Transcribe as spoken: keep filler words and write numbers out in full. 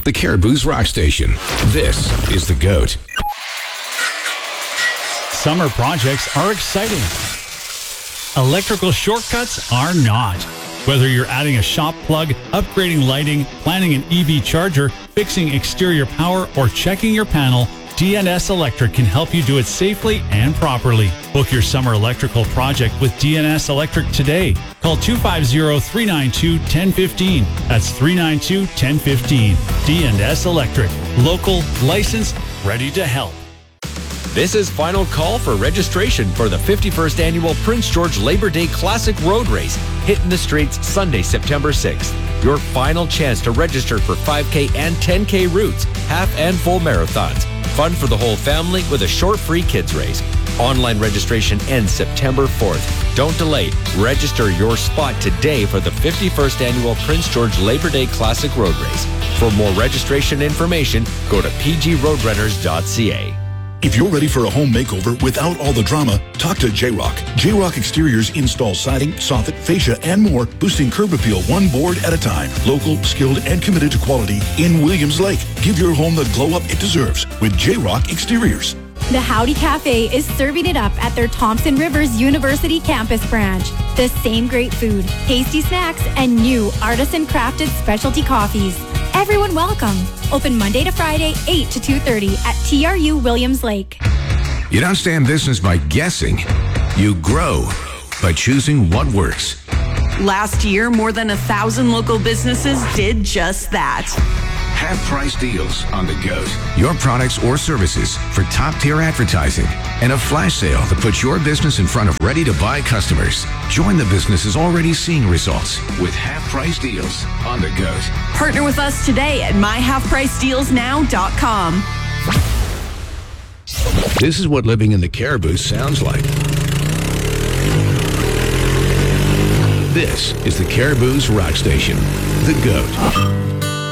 the Caribou's Rock Station. This is The GOAT. Summer projects are exciting. Electrical shortcuts are not. Whether you're adding a shop plug, upgrading lighting, planning an E V charger, fixing exterior power, or checking your panel, D N S Electric can help you do it safely and properly. Book your summer electrical project with D N S Electric today. Call two five zero, three nine two, one zero one five. That's three nine two, one zero one five. D N S Electric. Local, licensed, ready to help. This is final call for registration for the fifty-first Annual Prince George Labor Day Classic Road Race, hitting the streets Sunday, September sixth. Your final chance to register for five K and ten K routes, half and full marathons. Fun for the whole family with a short free kids race. Online registration ends September fourth. Don't delay. Register your spot today for the fifty-first Annual Prince George Labor Day Classic Road Race. For more registration information, go to p g road runners dot c a. If you're ready for a home makeover without all the drama, talk to J-Rock. J-Rock Exteriors installs siding, soffit, fascia, and more, boosting curb appeal one board at a time. Local, skilled, and committed to quality in Williams Lake. Give your home the glow-up it deserves with J-Rock Exteriors. The Howdy Cafe is serving it up at their Thompson Rivers University campus branch. The same great food, tasty snacks, and new artisan-crafted specialty coffees. Everyone welcome. Open Monday to Friday, eight to two thirty at T R U Williams Lake. You don't stay in business by guessing. You grow by choosing what works. Last year, more than a thousand local businesses did just that. Half-price deals on The GOAT. Your products or services for top-tier advertising. And a flash sale that puts your business in front of ready-to-buy customers. Join the businesses already seeing results with half-price deals on The GOAT. Partner with us today at my half price deals now dot com. This is what living in the Caribou sounds like. This is the Caribou's Rock Station, The GOAT.